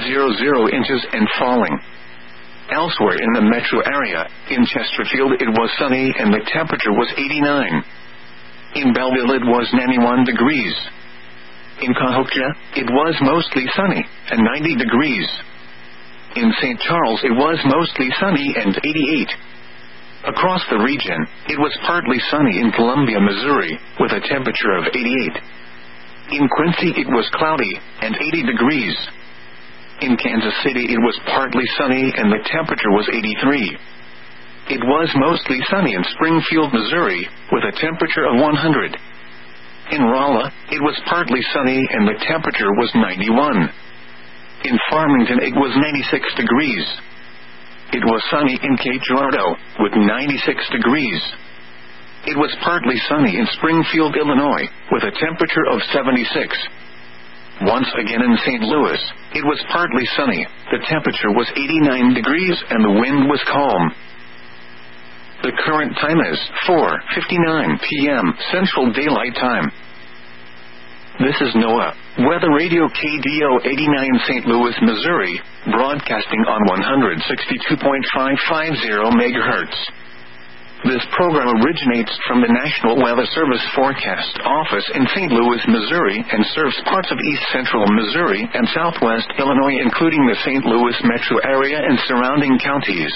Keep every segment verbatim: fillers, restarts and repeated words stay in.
zero inches and falling. Elsewhere in the metro area, in Chesterfield it was sunny and the temperature was eighty-nine. In Belleville it was ninety-one degrees. In Cahokia, it was mostly sunny, and ninety degrees. In Saint Charles it was mostly sunny and eighty-eight. Across the region, it was partly sunny in Columbia, Missouri, with a temperature of eighty-eight. In Quincy it was cloudy, and eighty degrees. In Kansas City it was partly sunny and the temperature was eighty-three. It was mostly sunny in Springfield, Missouri, with a temperature of one hundred. In Rolla, it was partly sunny and the temperature was ninety-one. In Farmington it was ninety-six degrees. It was sunny in Cape Girardeau, with ninety-six degrees. It was partly sunny in Springfield, Illinois, with a temperature of seventy-six. Once again in Saint Louis, it was partly sunny, the temperature was eighty-nine degrees and the wind was calm. The current time is four fifty-nine p.m. Central Daylight Time. This is NOAA, Weather Radio K D O eighty-nine Saint Louis, Missouri, broadcasting on one sixty-two point five five zero megahertz. This program originates from the National Weather Service Forecast Office in Saint Louis, Missouri, and serves parts of east central Missouri and southwest Illinois, including the Saint Louis metro area and surrounding counties.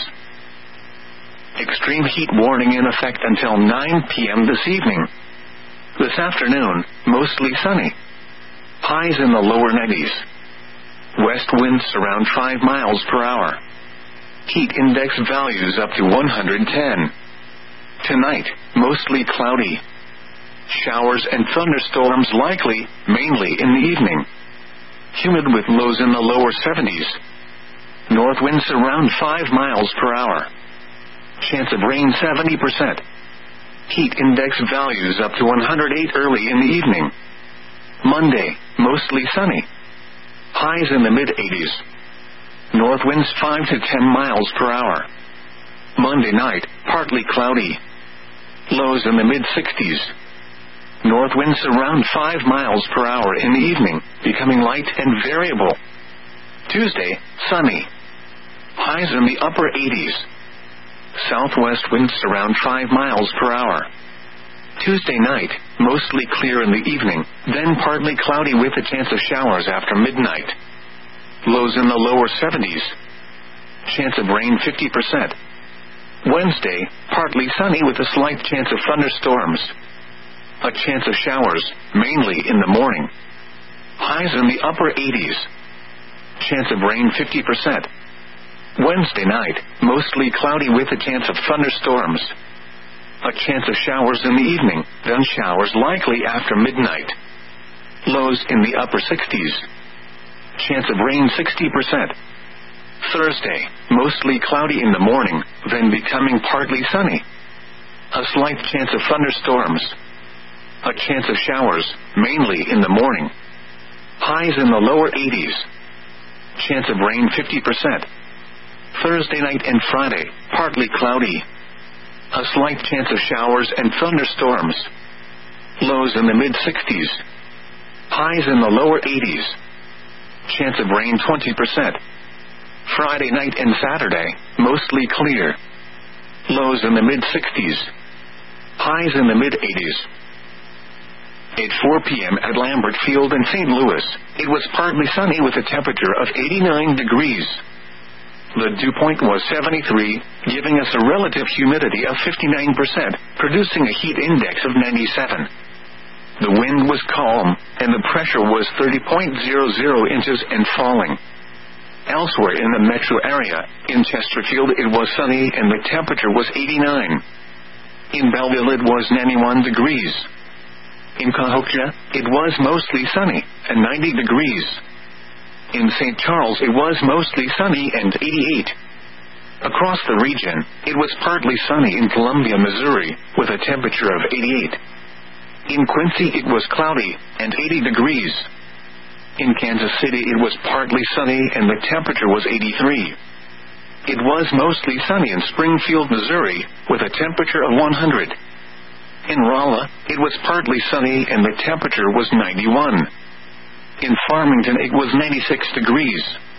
Extreme heat warning in effect until nine p.m. this evening. This afternoon, mostly sunny. Highs in the lower nineties. West winds around five miles per hour. Heat index values up to one hundred ten. Tonight, mostly cloudy. Showers and thunderstorms likely, mainly in the evening. Humid with lows in the lower seventies. North winds around five miles per hour. Chance of rain seventy percent. Heat index values up to one hundred eight early in the evening. Monday, mostly sunny. Highs in the mid-eighties. North winds five to ten miles per hour. Monday night, partly cloudy. Lows in the mid-sixties. North winds around five miles per hour in the evening, becoming light and variable. Tuesday, sunny. Highs in the upper eighties. Southwest winds around five miles per hour. Tuesday night, mostly clear in the evening, then partly cloudy with a chance of showers after midnight. Lows in the lower seventies. Chance of rain fifty percent. Wednesday, partly sunny with a slight chance of thunderstorms. A chance of showers, mainly in the morning. Highs in the upper eighties. Chance of rain fifty percent. Wednesday night, mostly cloudy with a chance of thunderstorms. A chance of showers in the evening, then showers likely after midnight. Lows in the upper sixties. Chance of rain sixty percent. Thursday, mostly cloudy in the morning, then becoming partly sunny. A slight chance of thunderstorms. A chance of showers, mainly in the morning. Highs in the lower eighties. Chance of rain fifty percent. Thursday night and Friday, partly cloudy. A slight chance of showers and thunderstorms. Lows in the mid-sixties. Highs in the lower eighties. Chance of rain twenty percent. Friday night and Saturday, mostly clear. Lows in the mid-sixties. Highs in the mid-eighties. At four p.m. at Lambert Field in Saint Louis, it was partly sunny with a temperature of eighty-nine degrees. The dew point was seventy-three, giving us a relative humidity of fifty-nine percent, producing a heat index of ninety-seven. The wind was calm, and the pressure was thirty point zero zero inches and falling. Elsewhere in the metro area, in Chesterfield it was sunny and the temperature was eighty-nine. In Belleville it was ninety-one degrees. In Cahokia, it was mostly sunny, and ninety degrees. In Saint Charles it was mostly sunny and eighty-eight. Across the region, it was partly sunny in Columbia, Missouri, with a temperature of eighty-eight. In Quincy it was cloudy, and eighty degrees. In Kansas City it was partly sunny and the temperature was eighty-three. It was mostly sunny in Springfield, Missouri, with a temperature of one hundred. In Rolla, it was partly sunny and the temperature was ninety-one. In Farmington it was ninety-six degrees.